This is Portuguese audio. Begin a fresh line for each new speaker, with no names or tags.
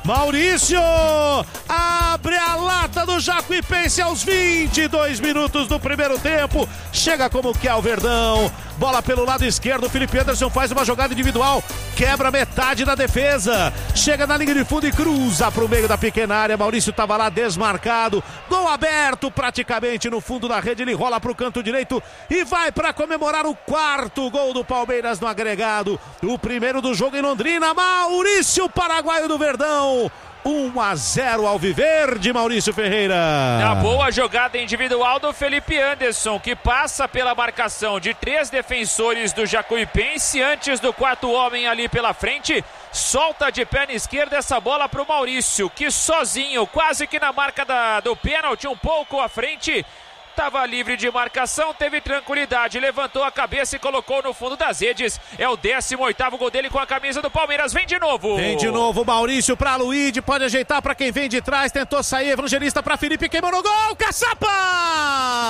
Maurício abre a lata do Jacuipense aos 22 minutos do primeiro tempo. Chega como que é o Verdão. Bola pelo lado esquerdo, Felipe Anderson faz uma jogada individual, quebra metade da defesa, chega na linha de fundo e cruza para o meio da pequena área. Maurício estava lá desmarcado, gol aberto praticamente no fundo da rede, ele rola para o canto direito e vai para comemorar o quarto gol do Palmeiras no agregado, o primeiro do jogo em Londrina. Maurício, paraguaio do Verdão. 1-0 Alviverde, Maurício Ferreira.
A boa jogada individual do Felipe Anderson, que passa pela marcação de 3 defensores do Jacuipense antes do quarto homem ali pela frente. Solta de perna esquerda essa bola para o Maurício, que sozinho, quase que na marca do pênalti, um pouco à frente, estava livre de marcação, teve tranquilidade, levantou a cabeça e colocou no fundo das redes. É o 18º gol dele com a camisa do Palmeiras. Vem de novo.
Vem de novo, Maurício para Luíde, pode ajeitar para quem vem de trás, tentou sair, Evangelista para Felipe, queimou no gol, Caçapa!